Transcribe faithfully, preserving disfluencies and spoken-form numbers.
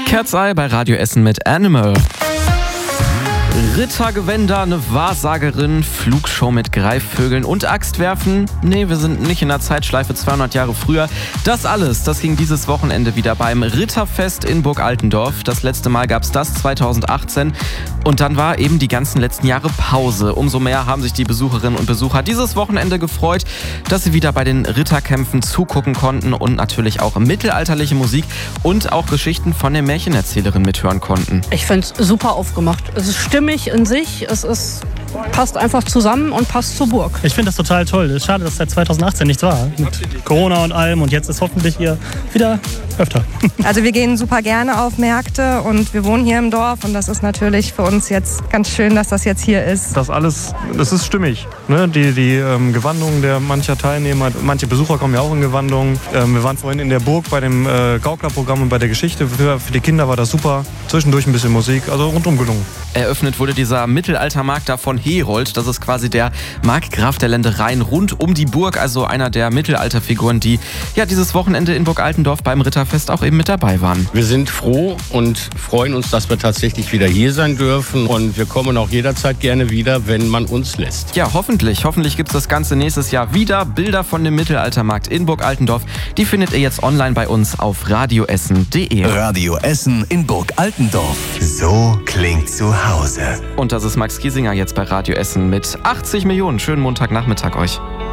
Cat's Eye bei Radio Essen mit Animal. Rittergewänder, eine Wahrsagerin, Flugshow mit Greifvögeln und Axtwerfen. Nee, wir sind nicht in der Zeitschleife zweihundert Jahre früher. Das alles, das ging dieses Wochenende wieder beim Ritterfest in Burg Altendorf. Das letzte Mal gab's das zweitausendachtzehn. Und dann war eben die ganzen letzten Jahre Pause. Umso mehr haben sich die Besucherinnen und Besucher dieses Wochenende gefreut, dass sie wieder bei den Ritterkämpfen zugucken konnten und natürlich auch mittelalterliche Musik und auch Geschichten von der Märchenerzählerin mithören konnten. Ich finde es super aufgemacht. Es ist stimmig in sich, es ist, passt einfach zusammen und passt zur Burg. Ich finde das total toll. Es ist schade, dass seit zweitausendachtzehn nichts war. Mit Corona und allem. Und jetzt ist hoffentlich hier wieder öfter. Also wir gehen super gerne auf Märkte und wir wohnen hier im Dorf. Und das ist natürlich für uns jetzt ganz schön, dass das jetzt hier ist. Das alles, das ist stimmig. Ne? Die, die ähm, Gewandungen der mancher Teilnehmer, manche Besucher kommen ja auch in Gewandungen. Ähm, wir waren vorhin in der Burg bei dem äh, Gauklerprogramm und bei der Geschichte. Für, für die Kinder war das super. Zwischendurch ein bisschen Musik, also rundum gelungen. Eröffnet wurde dieser Mittelaltermarkt da von Herold. Das ist quasi der Markgraf der Ländereien rund um die Burg, also einer der Mittelalterfiguren, die ja dieses Wochenende in Burg Altendorf beim Ritterfest auch eben mit dabei waren. Wir sind froh und freuen uns, dass wir tatsächlich wieder hier sein dürfen und wir kommen auch jederzeit gerne wieder, wenn man uns lässt. Ja, hoffentlich. Hoffentlich gibt es das Ganze nächstes Jahr wieder. Bilder von dem Mittelaltermarkt in Burg Altendorf, die findet ihr jetzt online bei uns auf radioessen punkt de. Radio Essen in Burg Altendorf. So klingt zu Hause. Und das ist Max Giesinger jetzt bei Radio Essen mit achtzig Millionen. Schönen Montagnachmittag euch.